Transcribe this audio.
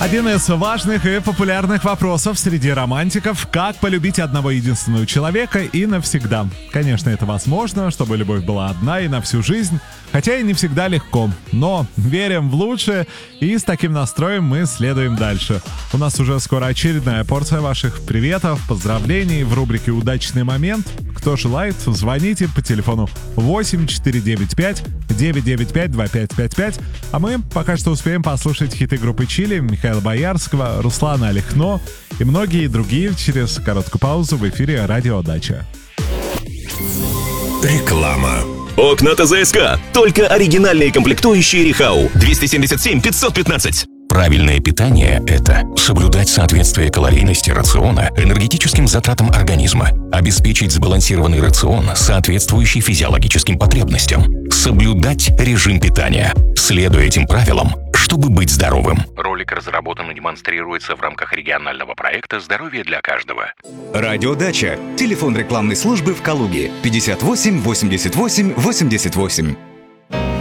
Один из важных и популярных вопросов среди романтиков — как полюбить одного единственного человека и навсегда. Конечно, это возможно, чтобы любовь была одна и на всю жизнь, хотя и не всегда легко. Но верим в лучшее, и с таким настроем мы следуем дальше. У нас уже скоро очередная порция ваших приветов, поздравлений в рубрике «Удачный момент». Кто желает, звоните по телефону 8495 995 2555. А мы пока что успеем послушать хиты группы «Чили», Михаила Боярского, Руслана Алихно и многие другие через короткую паузу в эфире «Радио Дача». Реклама. Окна ТЗСК. Только оригинальные комплектующие Рихау. 277 515. Правильное питание – это соблюдать соответствие калорийности рациона энергетическим затратам организма, обеспечить сбалансированный рацион, соответствующий физиологическим потребностям, соблюдать режим питания, следуя этим правилам, чтобы быть здоровым. Ролик разработан и демонстрируется в рамках регионального проекта «Здоровье для каждого». Радиодача. Телефон рекламной службы в Калуге 58 88 88.